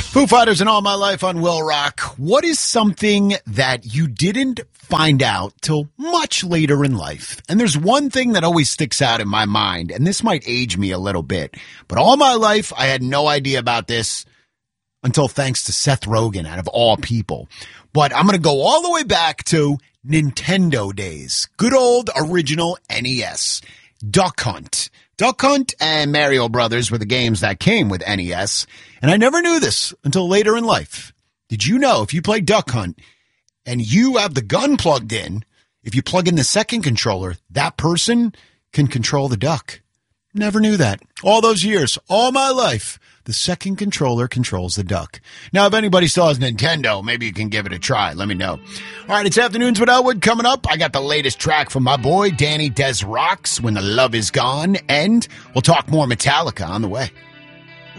Foo Fighters and All My Life on Will Rock. What is something that you didn't find out till much later in life? And there's one thing that always sticks out in my mind, and this might age me a little bit, but all my life I had no idea about this until thanks to Seth Rogen, out of all people. But I'm going to go all the way back to Nintendo days. Good old original NES. Duck Hunt. Duck Hunt and Mario Brothers were the games that came with NES, and I never knew this until later in life. Did you know if you play Duck Hunt and you have the gun plugged in, if you plug in the second controller, that person can control the duck? Never knew that. All those years, all my life, the second controller controls the duck. Now, if anybody still has Nintendo, maybe you can give it a try. Let me know. All right, it's Afternoons with Elwood coming up. I got the latest track from my boy, Danny Des Rocks, When the Love Is Gone, and we'll talk more Metallica on the way.